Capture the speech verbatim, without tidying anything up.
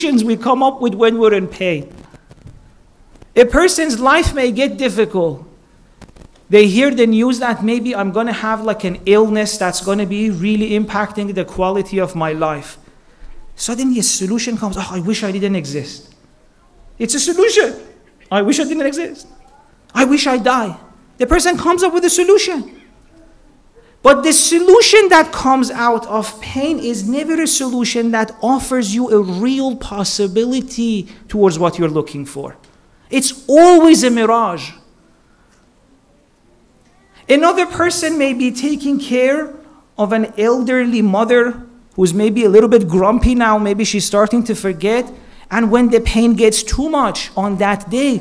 we come up with when we're in pain. A person's life may get difficult. They hear the news that maybe I'm going to have like an illness that's going to be really impacting the quality of my life. Suddenly a solution comes, oh, I wish I didn't exist. It's a solution. I wish I didn't exist. I wish I die. The person comes up with a solution. But the solution that comes out of pain is never a solution that offers you a real possibility towards what you're looking for. It's always a mirage. Another person may be taking care of an elderly mother who's maybe a little bit grumpy now, maybe she's starting to forget, and when the pain gets too much on that day,